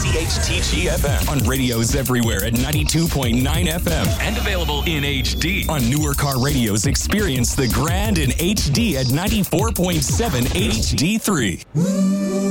WCHTG-FM. On radios everywhere at 92.9 FM. And available in HD. On newer car radios, experience the grand in HD at 94.7 HD3.